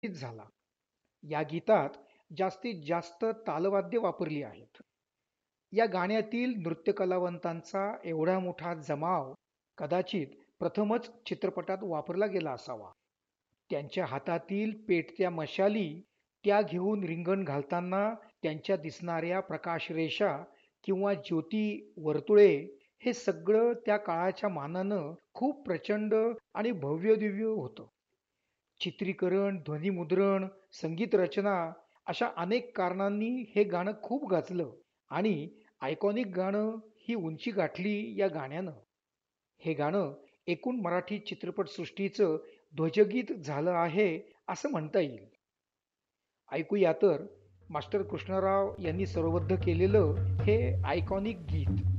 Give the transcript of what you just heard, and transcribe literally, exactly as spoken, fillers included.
झाला. या गीतात जास्तीत जास्त तालवाद्य वापरली आहेत. या गाण्यातील नृत्य कलावंतांचा एवढा मोठा जमाव कदाचित प्रथमच चित्रपटात वापरला गेला असावा. त्यांच्या हातातील पेटत्या मशाली, त्या घेऊन रिंगण घालताना त्यांच्या दिसणाऱ्या प्रकाशरेषा किंवा ज्योती वर्तुळे हे सगळं त्या काळाच्या मानानं खूप प्रचंड आणि भव्यदिव्य होतं. चित्रीकरण, ध्वनिमुद्रण, संगीत रचना अशा अनेक कारणांनी हे गाणं खूप गाजलं आणि आयकॉनिक गाणं ही उंची गाठली या गाण्यानं. हे गाणं एकूण मराठी चित्रपटसृष्टीचं ध्वजगीत झालं आहे असं म्हणता येईल. ऐकूया तर मास्टर कृष्णराव यांनी स्वरबद्ध केलेलं हे आयकॉनिक गीत.